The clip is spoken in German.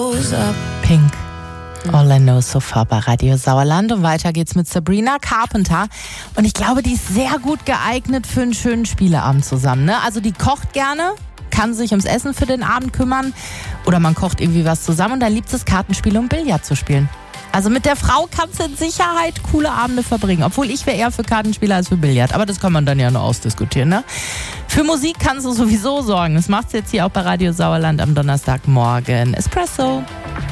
Pink. All I Know So Far bei Radio Sauerland. Und weiter geht's mit Sabrina Carpenter. Und ich glaube, die ist sehr gut geeignet für einen schönen Spieleabend zusammen. Ne? Also die kocht gerne, kann sich ums Essen für den Abend kümmern. Oder man kocht irgendwie was zusammen und dann liebt es Kartenspiele und Billard zu spielen. Also mit der Frau kannst du in Sicherheit coole Abende verbringen. Obwohl ich wäre eher für Kartenspiele als für Billard. Aber das kann man dann ja noch ausdiskutieren, ne? Für Musik kannst du sowieso sorgen. Das macht's jetzt hier auch bei Radio Sauerland am Donnerstagmorgen. Espresso.